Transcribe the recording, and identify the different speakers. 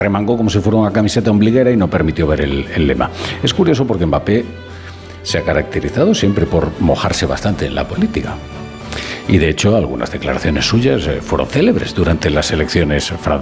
Speaker 1: remangó como si fuera una camiseta ombliguera y no permitió ver el lema. Es curioso porque Mbappé se ha caracterizado siempre por mojarse bastante en la política. Y de hecho, algunas declaraciones suyas fueron célebres durante las elecciones francesas.